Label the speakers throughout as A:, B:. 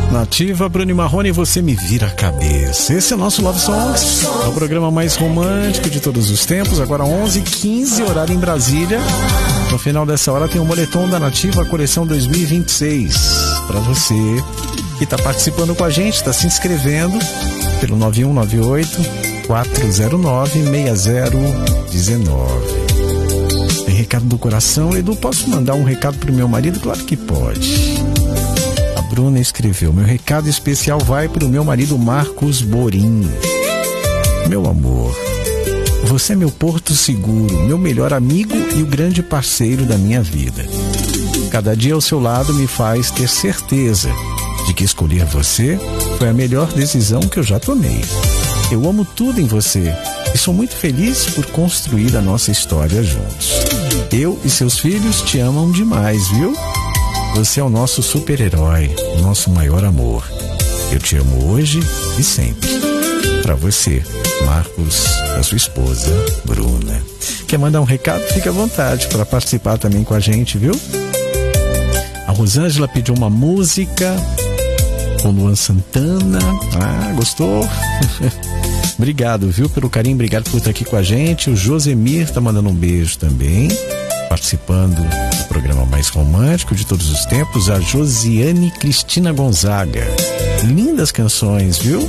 A: Nativa, Bruno e Marrone, você me vira a cabeça. Esse é o nosso Love Songs, é o programa mais romântico de todos os tempos. Agora 11h15, horário em Brasília. No final dessa hora tem um moletom da Nativa, coleção 2026. Para você que está participando com a gente, está se inscrevendo pelo 9198-409-6019. Tem recado do coração. Edu, posso mandar um recado pro meu marido? Claro que pode. A Bruna escreveu: meu recado especial vai pro meu marido Marcos Borim. Meu amor, você é meu porto seguro, meu melhor amigo e o grande parceiro da minha vida. Cada dia ao seu lado me faz ter certeza de que escolher você foi a melhor decisão que eu já tomei. Eu amo tudo em você e sou muito feliz por construir a nossa história juntos. Eu e seus filhos te amam demais, viu? Você é o nosso super-herói, o nosso maior amor. Eu te amo hoje e sempre. Pra você, Marcos, a sua esposa, Bruna. Quer mandar um recado? Fica à vontade para participar também com a gente, viu? A Rosângela pediu uma música com Luan Santana. Ah, gostou? Obrigado, viu, pelo carinho, obrigado por estar aqui com a gente. O Josemir tá mandando um beijo também, participando do programa mais romântico de todos os tempos. A Josiane Cristina Gonzaga. Lindas canções, viu?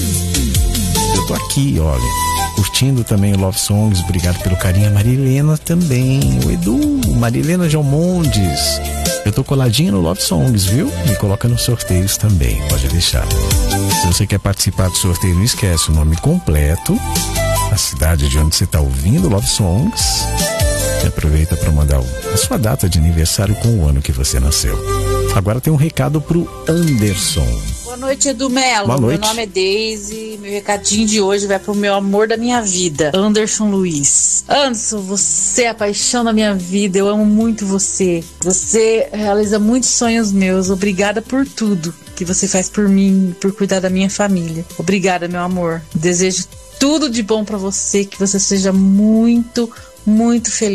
A: Eu tô aqui, olha, curtindo também o Love Songs. Obrigado pelo carinho. A Marilena também. O Edu, Marilena Gelmondes. Eu tô coladinho no Love Songs, viu? Me coloca nos sorteios também, pode deixar. Se você quer participar do sorteio, não esquece o nome completo, a cidade de onde você está ouvindo Love Songs, e aproveita para mandar a sua data de aniversário com o ano que você nasceu. Agora tem um recado pro Anderson.
B: Boa noite, Edu Melo.
A: Boa noite.
B: Meu nome é Deise. Meu recadinho de hoje vai pro meu amor da minha vida, Anderson Luiz. Anderson, você é a paixão da minha vida. Eu amo muito você. Você realiza muitos sonhos meus. Obrigada por tudo que você faz por mim, por cuidar da minha família. Obrigada, meu amor. Desejo tudo de bom pra você, que você seja muito, muito feliz.